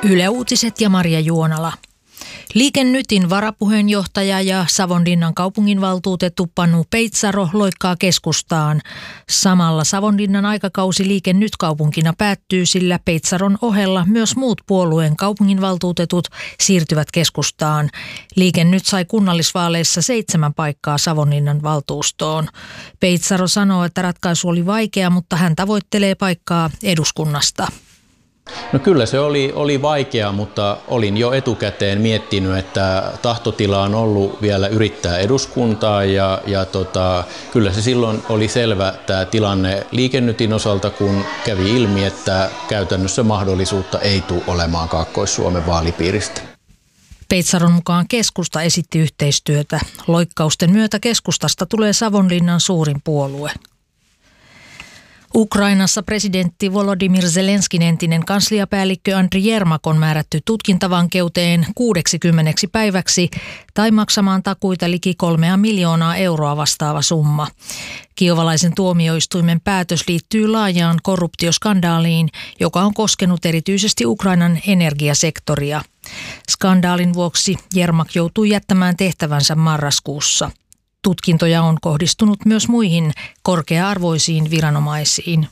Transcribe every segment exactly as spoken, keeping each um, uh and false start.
Yle Uutiset ja Maria Juonala. Liike Nytin varapuheenjohtaja ja Savonlinnan kaupunginvaltuutettu Panu Peitsaro loikkaa keskustaan. Samalla Savonlinnan aikakausi Liike Nyt kaupunkina päättyy, sillä Peitsaron ohella myös muut puolueen kaupunginvaltuutetut siirtyvät keskustaan. Liike Nyt sai kunnallisvaaleissa seitsemän paikkaa Savonlinnan valtuustoon. Peitsaro sanoo, että ratkaisu oli vaikea, mutta hän tavoittelee paikkaa eduskunnasta. No kyllä se oli, oli vaikea, mutta olin jo etukäteen miettinyt, että tahtotila on ollut vielä yrittää eduskuntaa ja, ja tota, kyllä se silloin oli selvä tämä tilanne Liike Nytin osalta, kun kävi ilmi, että käytännössä mahdollisuutta ei tule olemaan Kaakkois-Suomen vaalipiiristä. Peitsaron mukaan keskusta esitti yhteistyötä. Loikkausten myötä keskustasta tulee Savonlinnan suurin puolue. Ukrainassa presidentti Volodymyr Zelenskin entinen kansliapäällikkö Andriy Jermak on määrätty tutkintavankeuteen kuusikymmentä päiväksi tai maksamaan takuita liki kolmea miljoonaa euroa vastaava summa. Kiovalaisen tuomioistuimen päätös liittyy laajaan korruptioskandaaliin, joka on koskenut erityisesti Ukrainan energiasektoria. Skandaalin vuoksi Jermak joutui jättämään tehtävänsä marraskuussa. Tutkintoja on kohdistunut myös muihin korkea-arvoisiin viranomaisiin.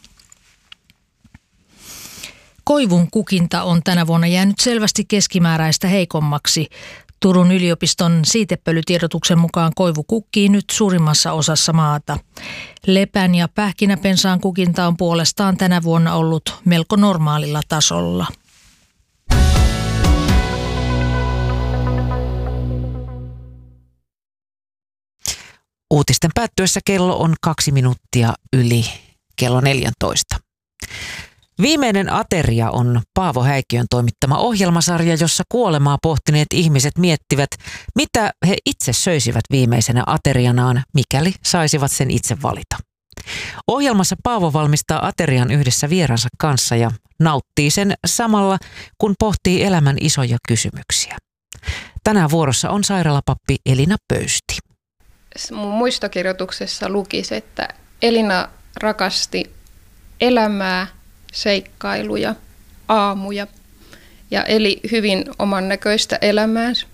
Koivun kukinta on tänä vuonna jäänyt selvästi keskimääräistä heikommaksi. Turun yliopiston siitepölytiedotuksen mukaan koivu kukkii nyt suurimmassa osassa maata. Lepän ja pähkinäpensaan kukinta on puolestaan tänä vuonna ollut melko normaalilla tasolla. Uutisten päättyessä kello on kaksi minuuttia yli kello neljätoista. Viimeinen ateria on Paavo Häikiön toimittama ohjelmasarja, jossa kuolemaa pohtineet ihmiset miettivät, mitä he itse söisivät viimeisenä aterianaan, mikäli saisivat sen itse valita. Ohjelmassa Paavo valmistaa aterian yhdessä vieransa kanssa ja nauttii sen samalla, kun pohtii elämän isoja kysymyksiä. Tänään vuorossa on sairaalapappi Elina Pöysti. Mun muistokirjoituksessa lukisi, että Elina rakasti elämää, seikkailuja, aamuja ja eli hyvin oman näköistä elämäänsä.